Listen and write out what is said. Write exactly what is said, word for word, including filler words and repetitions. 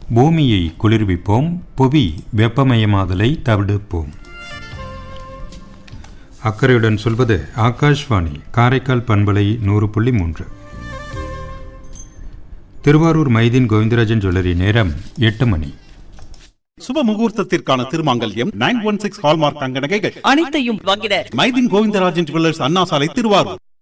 பூமியை குளிர்விப்போம், புவி வெப்பமயமாதலை தவிடுப்போம். அக்கறையுடன் சொல்வது ஆகாஷ்வாணி காரைக்கால் பண்பலை நூறு புள்ளி மூன்று. திருவாரூர் மைதீன் கோவிந்தராஜன் ஜுவல்லரி நேரம் எட்டு மணி. சுப முகூர்த்தத்திற்கான திருமாங்கல்யம் நைன் ஒன் சிக்ஸ் ஹால்மார்க் தங்க நகைகள் அனைத்தையும் வாங்கிட மைதீன் கோவிந்தராஜன் ஜுவல்லர்ஸ், அண்ணா சாலை, திருவாரூர்.